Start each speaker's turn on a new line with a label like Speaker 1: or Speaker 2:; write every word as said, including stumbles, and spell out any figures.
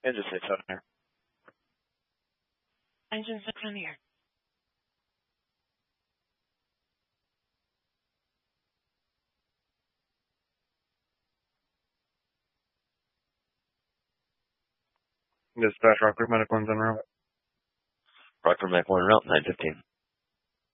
Speaker 1: Engine six on here.
Speaker 2: Engine six on here.
Speaker 3: Dispatch, Rockford Medical One's en route.
Speaker 1: Rockford Medical en route, nine fifteen.